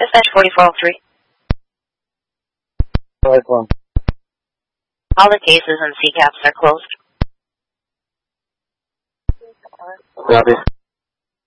Dispatch 4403. All the cases and CCAPs are closed. Copy.